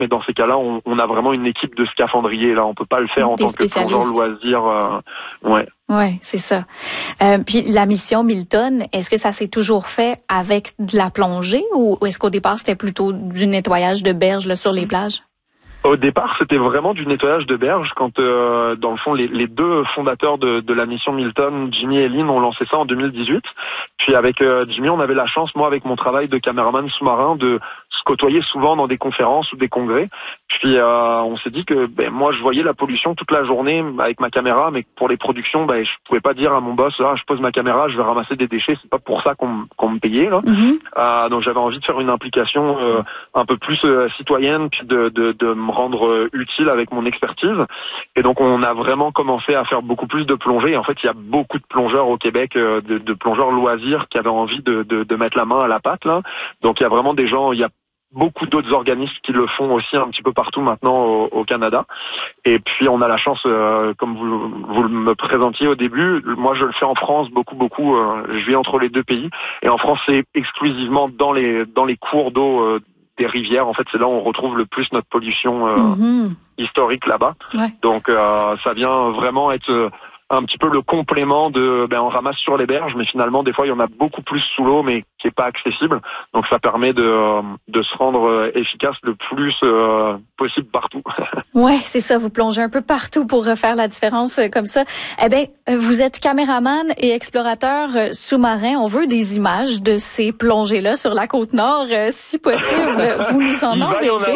mais dans ces cas-là, on a vraiment une équipe de scaphandriers. Là, on peut pas le faire en tant que plongeur loisir. Ouais. Ouais, c'est ça. Puis la mission Milton, est-ce que ça s'est toujours fait avec de la plongée ou est-ce qu'au départ c'était plutôt du nettoyage de berges là, sur les plages? Au départ, c'était vraiment du nettoyage de berges quand, dans le fond, les deux fondateurs de la mission Milton, Jimmy et Lynn, ont lancé ça en 2018. Puis avec Jimmy, on avait la chance, moi, avec mon travail de caméraman sous-marin, de se côtoyer souvent dans des conférences ou des congrès. Puis on s'est dit que moi, je voyais la pollution toute la journée avec ma caméra, mais pour les productions, je pouvais pas dire à mon boss, je pose ma caméra, je vais ramasser des déchets. C'est pas pour ça qu'on me payait, là. Mm-hmm. Donc j'avais envie de faire une implication un peu plus citoyenne, puis de me rendre utile avec mon expertise. Et donc on a vraiment commencé à faire beaucoup plus de plongées. En fait, il y a beaucoup de plongeurs au Québec, de plongeurs loisirs qui avaient envie de mettre la main à la pâte, là. Donc il y a vraiment des gens, il y a beaucoup d'autres organismes qui le font aussi un petit peu partout maintenant au Canada. Et puis on a la chance, comme vous me présentiez au début, moi je le fais en France beaucoup. Je vis entre les deux pays. Et en France, c'est exclusivement dans les cours d'eau des rivières. En fait, c'est là où on retrouve le plus notre pollution historique là-bas. Ouais. Donc ça vient vraiment être un petit peu le complément de on ramasse sur les berges, mais finalement des fois il y en a beaucoup plus sous l'eau mais qui est pas accessible. Donc ça permet de se rendre efficace le plus possible partout. Ouais, c'est ça, vous plongez un peu partout pour faire la différence comme ça. Eh bien, vous êtes caméraman et explorateur sous-marin. On veut des images de ces plongées-là sur la Côte-Nord, si possible. Vous nous en enverrez.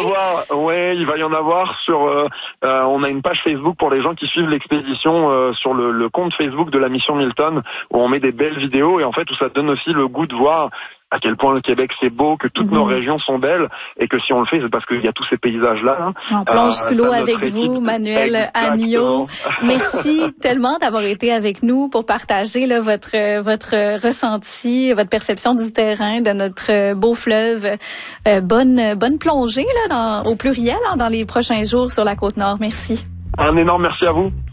Il va y en avoir sur on a une page Facebook pour les gens qui suivent l'expédition sur le compte Facebook de la mission Milton, où on met des belles vidéos et en fait où ça donne aussi le goût de voir à quel point le Québec c'est beau, que toutes nos régions sont belles et que si on le fait c'est parce qu'il y a tous ces paysages-là. Hein. On plonge sous l'eau avec vous, Manuel Agneau. Merci tellement d'avoir été avec nous pour partager là, votre ressenti, votre perception du terrain, de notre beau fleuve. Bonne plongée là, au pluriel dans les prochains jours sur la Côte-Nord. Merci. Un énorme merci à vous.